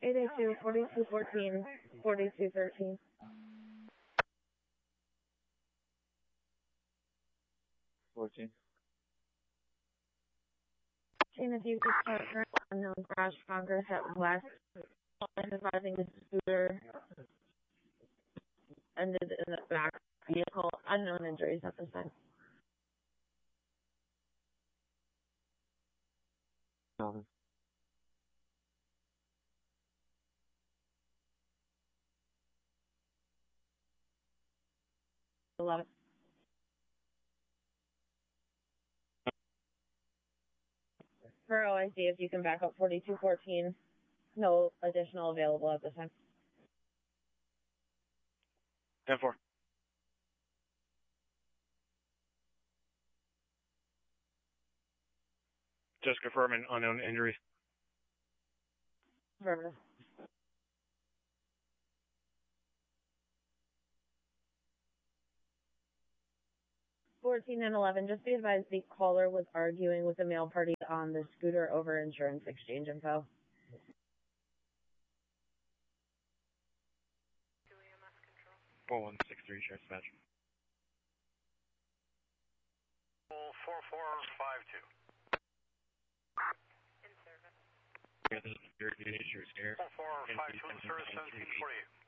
882 4214 4213. 14. If you could start for unknown crash Congress at West, advising the scooter ended in the back vehicle, unknown injuries at this time. Nothing. 11. For OIC, if you can back up 4214, no additional available at this time. 10-4. Just confirming unknown injuries. Affirmative. Fourteen and 11, just be advised the caller was arguing with the male party on the scooter over insurance exchange info. 4163, Sheriff's Dispatch. 4452. Yeah, this is your here. 4452 in service 1748.